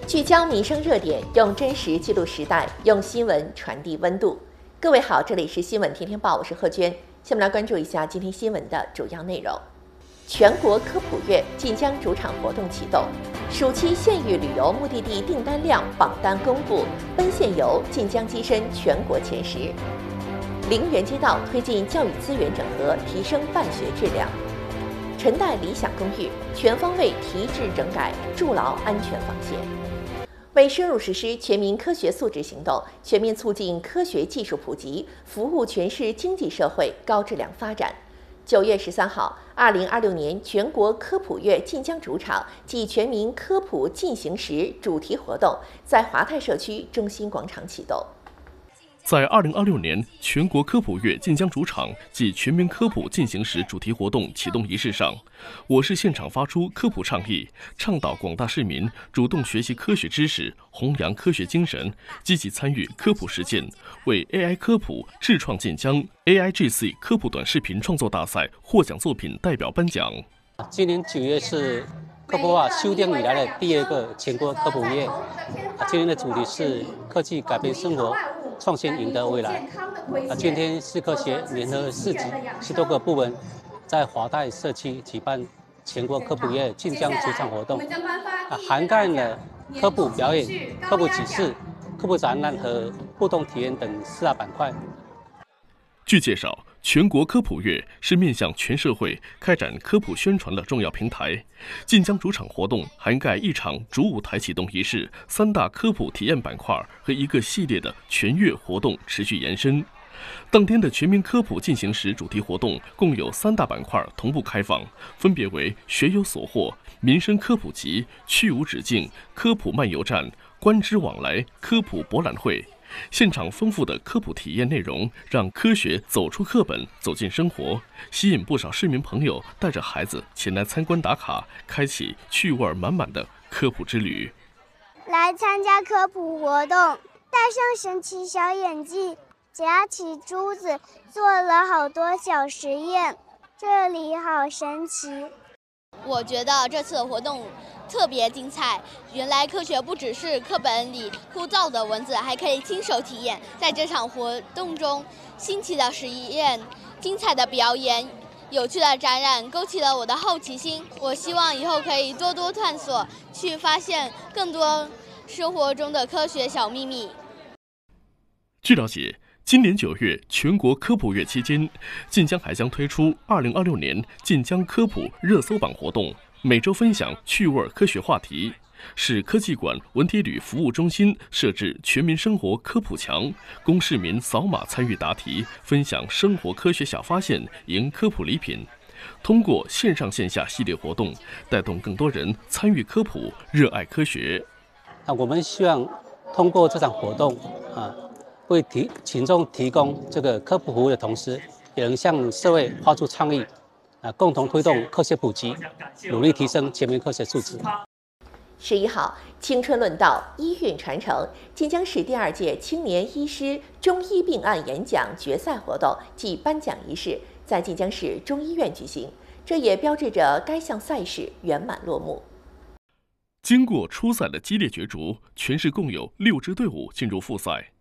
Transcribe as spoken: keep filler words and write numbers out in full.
聚焦民生热点，用真实记录时代，用新闻传递温度。各位好，这里是新闻天天报，我是贺娟。下面来关注一下今天新闻的主要内容。全国科普月晋江主场活动启动，暑期县域旅游目的地订单量榜单公布，奔现游晋江跻身全国前十。零园街道推进教育资源整合，提升办学质量。陈代理想公寓全方位提质整改，筑牢安全防线。为深入实施全民科学素质行动，全面促进科学技术普及，服务全市经济社会高质量发展。九月十三号，二零二六年全国科普月晋江主场暨全民科普进行时主题活动在华泰社区中心广场启动。 在二零二六年全国科普月晋江主场暨全民科普进行时主题活动启动仪式上，我市现场发出科普倡议，倡导广大市民主动学习科学知识，弘扬科学精神，积极参与科普实践，为 A I 科普智创晋江 A I G C 科普短视频创作大赛获奖作品代表颁奖。 今年九月是科普化修订以来的第二个全国科普月，今年的主题是科技改变生活，创新赢得未来。啊，今天市科学联合市级十多个部门在华泰社区举办全国科普月晋江主场活动，啊，涵盖了科普表演、科普启示、科普展览和互动体验等四大板块。 据介绍，全国科普月是面向全社会开展科普宣传的重要平台。晋江主场活动涵盖一场主舞台启动仪式、三大科普体验板块和一个系列的全月活动持续延伸。当天的全民科普进行时主题活动共有三大板块同步开放，分别为学有所获、民生科普集、去无止境、科普漫游站、观之往来、科普博览会。现场丰富的科普体验内容，让科学走出课本，走进生活，吸引不少市民朋友带着孩子前来参观打卡，开启趣味满满的科普之旅。 来参加科普活动，戴上神奇小眼镜，夹起珠子，做了好多小实验，这里好神奇。 我觉得这次活动特别精彩，原来科学不只是课本里枯燥的文字，还可以亲手体验。在这场活动中，新奇的实验、精彩的表演、有趣的展览，勾起了我的好奇心。我希望以后可以多多探索，去发现更多生活中的科学小秘密。 据了解，今年九月全国科普月期间，晋江还将推出二零二六年晋江科普热搜榜活动，每周分享趣味科学话题。市科技馆文体旅服务中心设置全民生活科普墙，供市民扫码参与答题，分享生活科学小发现，赢科普礼品。通过线上线下系列活动，带动更多人参与科普，热爱科学。 啊，我们希望通过这场活动啊，为提群众提供这个科普服务的同时，也能向社会发出倡议，啊，共同推动科学普及，努力提升全民科学素质。 十一号，青春论道，医运传承，晋江市第二届青年医师中医病案演讲决赛活动暨颁奖仪式在晋江市中医院举行，这也标志着该项赛事圆满落幕。 经过初赛的激烈角逐，全市共有六支队伍进入复赛。